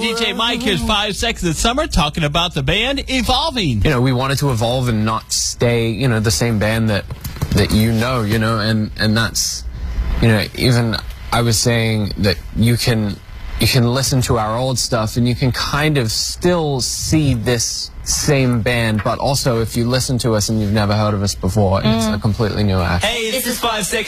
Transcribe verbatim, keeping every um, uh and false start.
D J Mike, here's Five Seconds of Summer talking about the band evolving. You know, we wanted to evolve and not stay, you know, the same band that that you know, you know, and and that's, you know, even I was saying that you can you can listen to our old stuff and you can kind of still see this same band, but also if you listen to us and you've never heard of us before, mm. it's a completely new act. Hey, this is Five Seconds.